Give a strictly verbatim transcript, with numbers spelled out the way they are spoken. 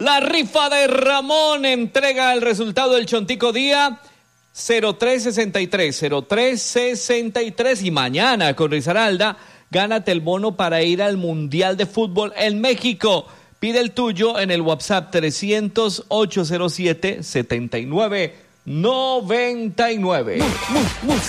La rifa de Ramón entrega el resultado del Chontico Día cero tres sesenta y tres, cero tres sesenta y tres. Y mañana con Risaralda, gánate el bono para ir al Mundial de Fútbol en México. Pide el tuyo en el WhatsApp trescientos, ochocientos siete, setenta y nueve noventa y nueve.